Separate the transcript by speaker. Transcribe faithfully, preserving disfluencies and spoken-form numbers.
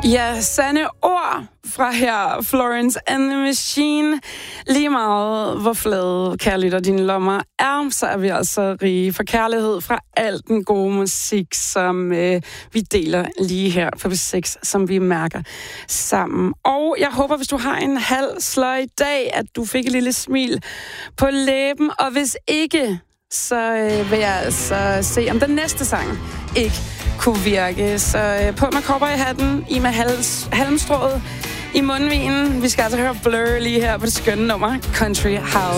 Speaker 1: Ja, sande ord fra her, Florence and the Machine. Lige meget, hvor flade, kære lytter, dine lommer er, så er vi altså rige for kærlighed fra al den gode musik, som øh, vi deler lige her på B seks, som vi mærker sammen. Og jeg håber, hvis du har en halv sløj i dag, at du fik et lille smil på læben, og hvis ikke, så øh, vil jeg altså se, om den næste sang ikke kunne virke. Så øh, på med cowboyhatten, i med hals, halmstrået, i mundvinen. Vi skal altså høre Blur lige her på det skønne nummer Country House.